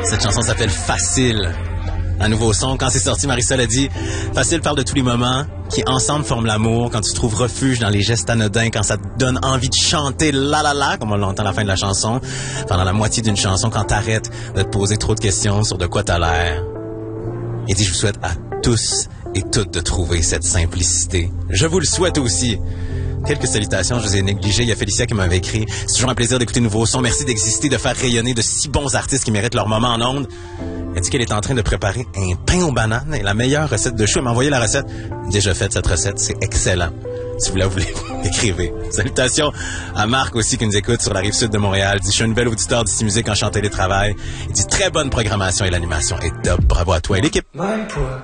Cette chanson s'appelle Facile. Un nouveau son. Quand c'est sorti, Marisol a dit « Facile parle de tous les moments qui ensemble forment l'amour, quand tu trouves refuge dans les gestes anodins, quand ça te donne envie de chanter la la la, comme on l'entend à la fin de la chanson, pendant la moitié d'une chanson, quand t'arrêtes de te poser trop de questions sur de quoi t'as l'air. » Et dit « Je vous souhaite à tous et toutes de trouver cette simplicité. Je vous le souhaite aussi. » Quelques salutations, je vous ai négligé. Il y a Félicia qui m'avait écrit. C'est toujours un plaisir d'écouter de nouveaux sons. Merci d'exister, de faire rayonner de si bons artistes qui méritent leur moment en ondes. Elle dit qu'elle est en train de préparer un pain aux bananes et la meilleure recette de chou. Elle m'a envoyé la recette. Déjà faite cette recette, c'est excellent. Si vous la voulez, écrivez. Salutations à Marc aussi qui nous écoute sur la rive sud de Montréal. Il dit, je suis un nouvel auditeur d'ici musique en chant télétravail. Il dit, très bonne programmation et l'animation est top. Bravo à toi et l'équipe.